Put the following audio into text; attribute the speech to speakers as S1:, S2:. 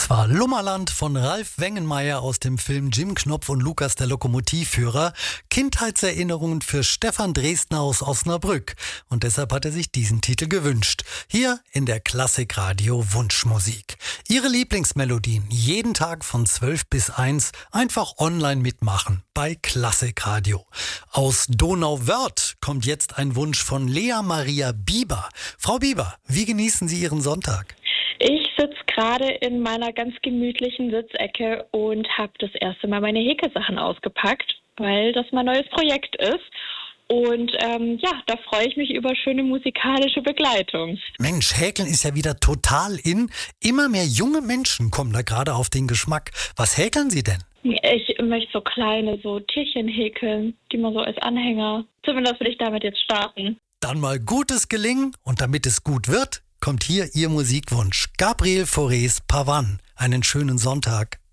S1: Das war Lummerland von Ralf Wengenmeier aus dem Film Jim Knopf und Lukas der Lokomotivführer. Kindheitserinnerungen für Stefan Dresdner aus Osnabrück. Und deshalb hat er sich diesen Titel gewünscht. Hier in der Klassikradio Wunschmusik. Ihre Lieblingsmelodien jeden Tag von 12 bis 1 einfach online mitmachen bei Klassikradio. Aus Donauwörth kommt jetzt ein Wunsch von Lea Maria Bieber. Frau Bieber, wie genießen Sie Ihren Sonntag?
S2: Ich sitze gerade in meiner ganz gemütlichen Sitzecke und habe das erste Mal meine Häkelsachen ausgepackt, weil das mein neues Projekt ist. Und da freue ich mich über schöne musikalische Begleitung.
S1: Mensch, Häkeln ist ja wieder total in. Immer mehr junge Menschen kommen da gerade auf den Geschmack. Was häkeln Sie denn?
S2: Ich möchte so kleine Tierchen häkeln, die man so als Anhänger. Zumindest will ich damit jetzt starten.
S1: Dann mal gutes Gelingen und damit es gut wird, kommt hier Ihr Musikwunsch. Gabriel Faurés Pavan. Einen schönen Sonntag.